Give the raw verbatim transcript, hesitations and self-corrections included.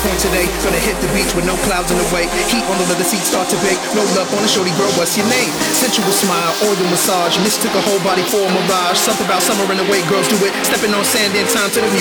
phone today. Gonna hit the beach with no clouds in the way. Heat on the leather seat start to bake. Roll up on a shorty girl, what's your name? Sensual smile, oil massage. Mistook a whole body for a mirage. Something about summer and the way girls do it. Stepping on sand in time to the music.